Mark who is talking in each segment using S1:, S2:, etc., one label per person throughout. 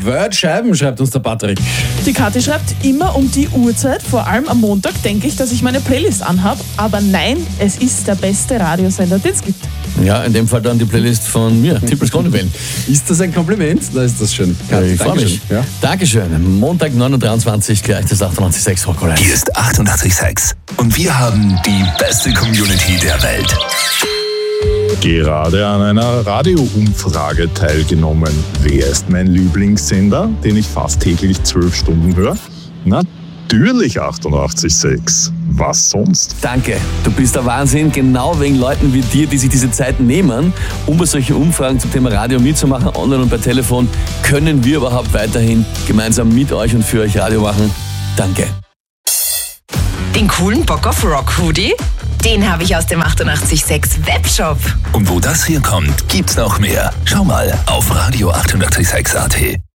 S1: Wordscheiben, schreibt uns der Patrick.
S2: Die Kathi schreibt, immer um die Uhrzeit, vor allem am Montag, denke ich, dass ich meine Playlist anhabe. Aber nein, es ist der beste Radiosender, den es gibt.
S3: Ja, in dem Fall dann die Playlist von mir, Tippels Kronewellen.
S1: Ist das ein Kompliment? Da ist das schön.
S3: Ja, ich freue mich.
S1: Ja.
S3: Dankeschön. Montag 9.23 gleich das 98.6 Rock'n'Roll.
S4: Hier ist 88.6 und wir haben die beste Community der Welt.
S5: Gerade an einer Radioumfrage teilgenommen. Wer ist mein Lieblingssender, den ich fast täglich 12 Stunden höre? Natürlich 88.6. Was sonst?
S3: Danke, du bist der Wahnsinn, genau wegen Leuten wie dir, die sich diese Zeit nehmen, um bei solchen Umfragen zum Thema Radio mitzumachen, online und per Telefon, können wir überhaupt weiterhin gemeinsam mit euch und für euch Radio machen. Danke.
S6: Den coolen Bock auf Rock Hoodie? Den habe ich aus dem 88.6 Webshop.
S4: Und wo das hier kommt, gibt's noch mehr. Schau mal auf radio886.at.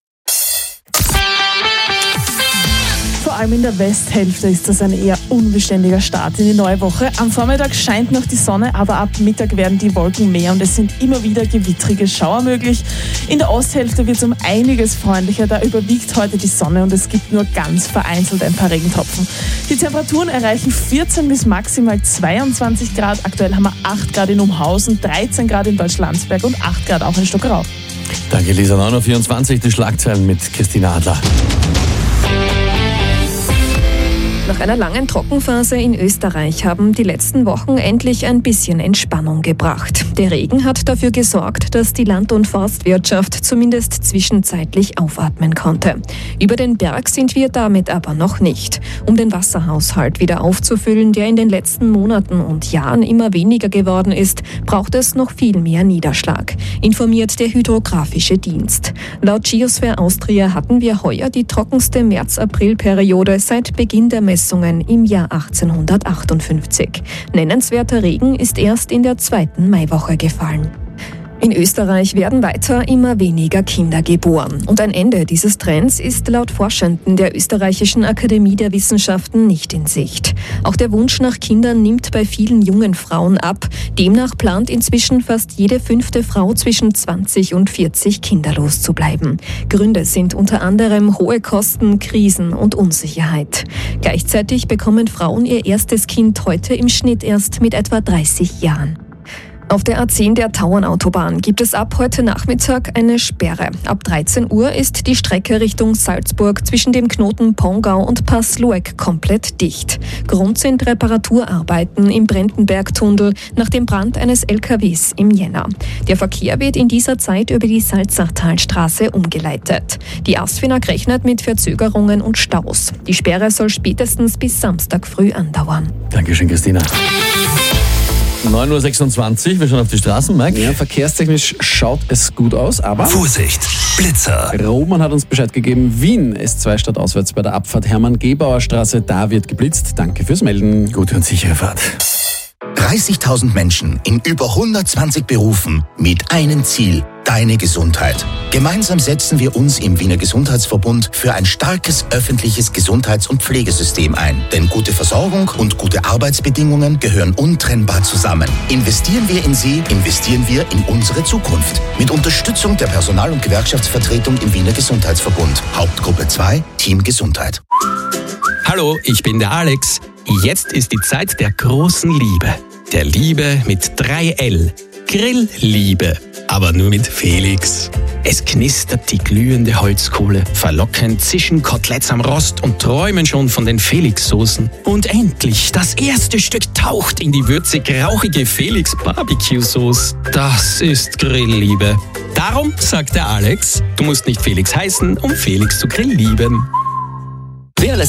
S2: Vor allem in der Westhälfte ist das ein eher unbeständiger Start in die neue Woche. Am Vormittag scheint noch die Sonne, aber ab Mittag werden die Wolken mehr und es sind immer wieder gewittrige Schauer möglich. In der Osthälfte wird es um einiges freundlicher, da überwiegt heute die Sonne und es gibt nur ganz vereinzelt ein paar Regentropfen. Die Temperaturen erreichen 14 bis maximal 22 Grad. Aktuell haben wir 8 Grad in Umhausen, 13 Grad in Deutschlandsberg und 8 Grad auch in Stockerau.
S3: Danke Lisa, 9.24 Uhr, die Schlagzeilen mit Christina Adler.
S7: Nach einer langen Trockenphase in Österreich haben die letzten Wochen endlich ein bisschen Entspannung gebracht. Der Regen hat dafür gesorgt, dass die Land- und Forstwirtschaft zumindest zwischenzeitlich aufatmen konnte. Über den Berg sind wir damit aber noch nicht. Um den Wasserhaushalt wieder aufzufüllen, der in den letzten Monaten und Jahren immer weniger geworden ist, braucht es noch viel mehr Niederschlag, informiert der Hydrographische Dienst. Laut Geosphere Austria hatten wir heuer die trockenste März-April-Periode seit Beginn der Messungen im Jahr 1858. Nennenswerter Regen ist erst in der 2. Maiwoche gefallen. In Österreich werden weiter immer weniger Kinder geboren. Und ein Ende dieses Trends ist laut Forschenden der Österreichischen Akademie der Wissenschaften nicht in Sicht. Auch der Wunsch nach Kindern nimmt bei vielen jungen Frauen ab. Demnach plant inzwischen fast jede 5. Frau zwischen 20 und 40 kinderlos zu bleiben. Gründe sind unter anderem hohe Kosten, Krisen und Unsicherheit. Gleichzeitig bekommen Frauen ihr erstes Kind heute im Schnitt erst mit etwa 30 Jahren. Auf der A10 der Tauernautobahn gibt es ab heute Nachmittag eine Sperre. Ab 13 Uhr ist die Strecke Richtung Salzburg zwischen dem Knoten Pongau und Pass-Lueck komplett dicht. Grund sind Reparaturarbeiten im Brendenbergtunnel nach dem Brand eines LKWs im Jänner. Der Verkehr wird in dieser Zeit über die Salzachtalstraße umgeleitet. Die ASFINAG rechnet mit Verzögerungen und Staus. Die Sperre soll spätestens bis Samstag früh andauern.
S3: Dankeschön, Christina. 9.26 Uhr, wir schauen auf die Straßen, Mike.
S1: Ja, verkehrstechnisch schaut es gut aus, aber...
S4: Vorsicht, Blitzer.
S1: Roman hat uns Bescheid gegeben, Wien S2 stadtauswärts bei der Abfahrt Hermann-Gebauer-Straße, da wird geblitzt. Danke fürs Melden.
S3: Gute und sichere Fahrt.
S4: 30.000 Menschen in über 120 Berufen mit einem Ziel: deine Gesundheit. Gemeinsam setzen wir uns im Wiener Gesundheitsverbund für ein starkes öffentliches Gesundheits- und Pflegesystem ein. Denn gute Versorgung und gute Arbeitsbedingungen gehören untrennbar zusammen. Investieren wir in sie, investieren wir in unsere Zukunft. Mit Unterstützung der Personal- und Gewerkschaftsvertretung im Wiener Gesundheitsverbund. Hauptgruppe 2, Team Gesundheit.
S8: Hallo, ich bin der Alex. Jetzt ist die Zeit der großen Liebe. Der Liebe mit 3L. Grillliebe. Aber nur mit Felix. Es knistert die glühende Holzkohle. Verlockend zischen Koteletts am Rost und träumen schon von den Felix-Soßen. Und endlich, das erste Stück taucht in die würzig-rauchige Felix-Barbecue-Sauce. Das ist Grillliebe. Darum sagt der Alex, du musst nicht Felix heißen, um Felix zu grilllieben.